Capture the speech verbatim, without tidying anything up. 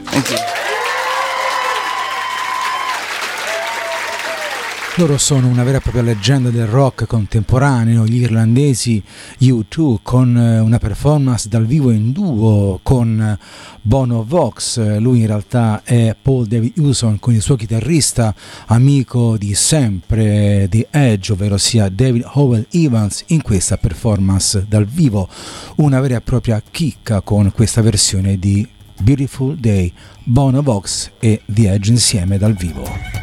Thank you. Loro sono una vera e propria leggenda del rock contemporaneo, gli irlandesi U due, con una performance dal vivo in duo con Bono Vox. Lui in realtà è Paul David Hewson con il suo chitarrista amico di sempre di Edge, ovvero sia David Howell Evans, in questa performance dal vivo. Una vera e propria chicca con questa versione di Beautiful Day, Bono Vox e The Edge insieme dal vivo.